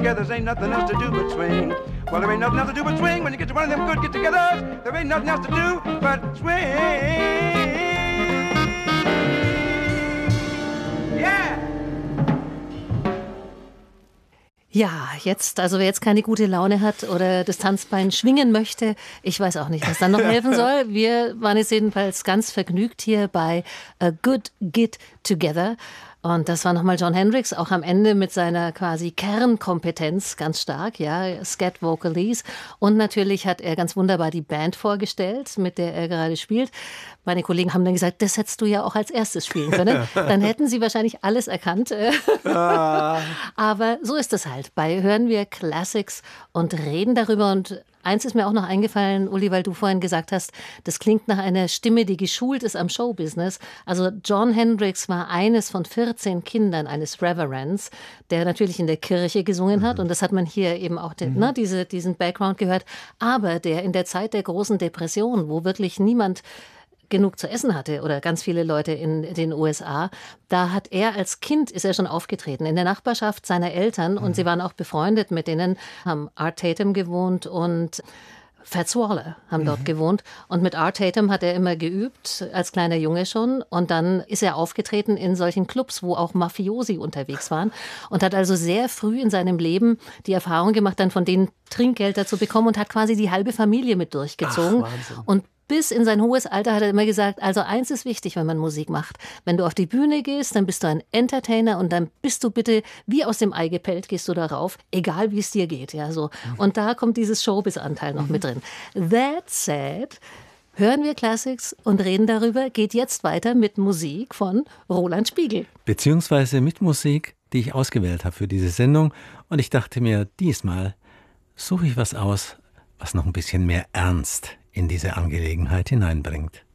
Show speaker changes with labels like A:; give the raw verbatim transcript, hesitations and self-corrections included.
A: get-togethers, ain't nothing else to do but swing. Well, there ain't nothing else to do but swing. When you get to one of them good get-togethers, there ain't nothing else to do but swing. Yeah!
B: Ja, jetzt, also wer jetzt keine gute Laune hat oder das Tanzbein schwingen möchte, ich weiß auch nicht, was dann noch helfen soll. Wir waren jetzt jedenfalls ganz vergnügt hier bei A Good Get Together. Und das war nochmal Jon Hendricks, auch am Ende mit seiner quasi Kernkompetenz ganz stark, ja, Scat Vocalese. Und natürlich hat er ganz wunderbar die Band vorgestellt, mit der er gerade spielt. Meine Kollegen haben dann gesagt, das hättest du ja auch als erstes spielen können. Dann hätten sie wahrscheinlich alles erkannt. Aber so ist es halt. Bei Hören wir Classics und reden darüber. Und eins ist mir auch noch eingefallen, Uli, weil du vorhin gesagt hast, das klingt nach einer Stimme, die geschult ist am Showbusiness. Also Jon Hendricks war eines von vierzehn Kindern eines Reverends, der natürlich in der Kirche gesungen hat. Und das hat man hier eben auch den, mhm. ne, diese, diesen Background gehört. Aber der in der Zeit der großen Depression, wo wirklich niemand genug zu essen hatte oder ganz viele Leute in den U S A, da hat er als Kind, ist er schon aufgetreten, in der Nachbarschaft seiner Eltern und mhm. sie waren auch befreundet mit denen, haben Art Tatum gewohnt und Fats Waller haben dort mhm. gewohnt und mit Art Tatum hat er immer geübt, als kleiner Junge schon und dann ist er aufgetreten in solchen Clubs, wo auch Mafiosi unterwegs waren und hat also sehr früh in seinem Leben die Erfahrung gemacht, dann von denen Trinkgelder zu bekommen und hat quasi die halbe Familie mit durchgezogen. Ach, und bis in sein hohes Alter hat er immer gesagt, also eins ist wichtig, wenn man Musik macht. Wenn du auf die Bühne gehst, dann bist du ein Entertainer und dann bist du bitte wie aus dem Ei gepellt, gehst du darauf, egal wie es dir geht. Ja, so. Und da kommt dieses Showbiz-Anteil noch mit drin. That said, hören wir Classics und reden darüber, geht jetzt weiter mit Musik von Roland Spiegel.
C: Beziehungsweise mit Musik, die ich ausgewählt habe für diese Sendung. Und ich dachte mir, diesmal suche ich was aus, was noch ein bisschen mehr Ernst in diese Angelegenheit hineinbringt.